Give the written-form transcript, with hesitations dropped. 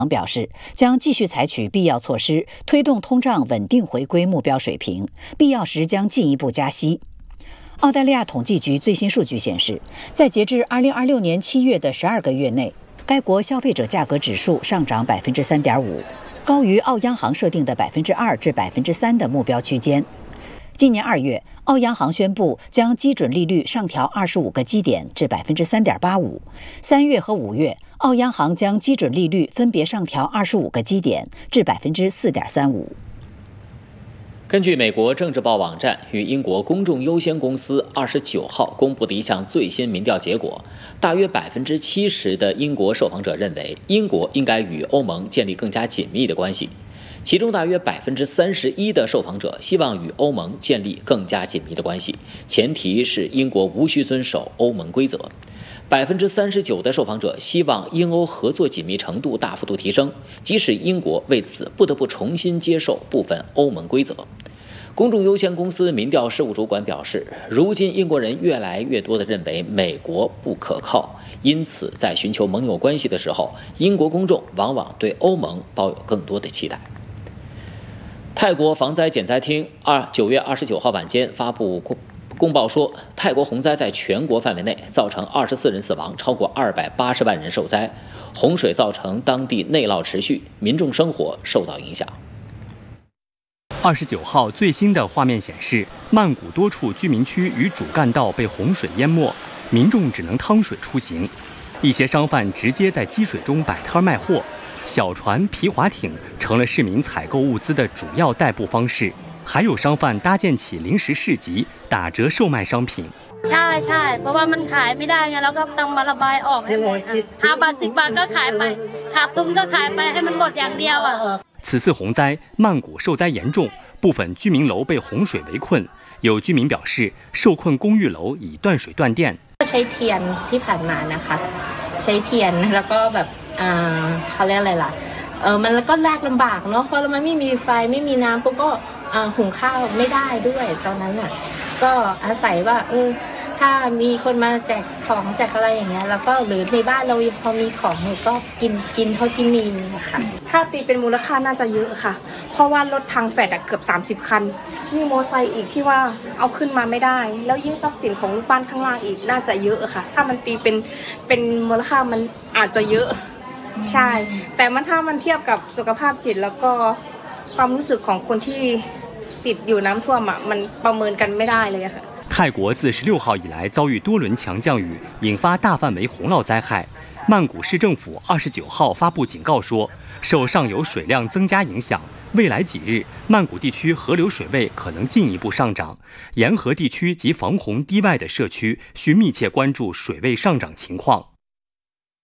表示，将继续采取必要措施，推动通胀稳定回归目标水平，必要时将进一步加息。澳大利亚统计局最新数据显示，在截至2026年7月的12个月内，该国消费者价格指数上涨3.5%，高于澳央行设定的2%至3%的目标区间。今年2月，澳央行宣布将基准利率上调25个基点至3.85%。3月和5月，澳央行将基准利率分别上调25个基点至4.35%。 根据美国政治报网站与英国公众优先公司29号公布的一项最新民调结果，大约70%的英国受访者认为英国应该与欧盟建立更加紧密的关系。其中大约31%的受访者希望与欧盟建立更加紧密的关系，前提是英国无需遵守欧盟规则。39%的受访者希望英欧合作紧密程度大幅度提升，即使英国为此不得不重新接受部分欧盟规则。公众优先公司民调事务主管表示，如今英国人越来越多地认为美国不可靠，因此在寻求盟友关系的时候，英国公众往往对欧盟抱有更多的期待。泰国防灾减灾厅9月29号晚间发布公报说，泰国洪灾在全国范围内造成24人死亡，超过280万人受灾，洪水造成当地内涝持续，民众生活受到影响。 29号最新的画面显示，曼谷多处居民区与主干道被洪水淹没，民众只能趟水出行，一些商贩直接在积水中摆摊卖货。小船、皮划艇成了市民采购物资的主要代步方式，还有商贩搭建起临时市集，打折售卖商品。 ใช่เพราะว่ามันขายไม่ได้ไงเราก็ต้องมาระบายออกให้หมด5บาท10บาทก็ขายไปขาดทุนก็ขายไปให้มันหมดอย่างเดียวอ่ะ。 此次洪灾，曼谷受灾严重，部分居民楼被洪水围困。有居民表示，受困公寓楼已断水断电。 ใช้เทียนที่ผ่านมานะคะใช้เทียนแล้วก็แบบเขาเรียกอะไรล่ะมันก็ยากลำบากเนาะเพราะมันไม่มีไฟไม่มีน้ำปุ๊บก็หุงข้าวไม่ได้ด้วยตอนนั้นน่ะก็อาศัยว่าถ้ามีคนมาแจกของแจกอะไรอย่างเงี้ยแล้วก็หรือในบ้านเราพอมีของก็กินเท่าที่มีค่ะถ้าตีเป็นมูลค่าน่าจะเยอะค่ะเพราะว่ารถทางแฟดเกือบ30คันมีมอเตอร์ไซค์อีกที่ว่าเอาขึ้นมาไม่ได้แล้วยิ่งทรัพย์สินของลูกบ้านข้างล่างอีกน่าจะเยอะค่ะถ้ามันตีเป็นมูลค่ามันอาจจะเยอะใช่แต่ถ้ามันเทียบกับสุขภาพจิตแล้วก็ความรู้สึกของคนที่ติดอยู่น้ำท่วมมันประเมินกันไม่ได้เลยค่ะ泰国自16号以来遭遇多轮强降雨，引发大范围洪涝灾害。曼谷市政府29号发布警告说，受上游水量增加影响，未来几日曼谷地区河流水位可能进一步上涨，沿河地区及防洪堤外的社区需密切关注水位上涨情况。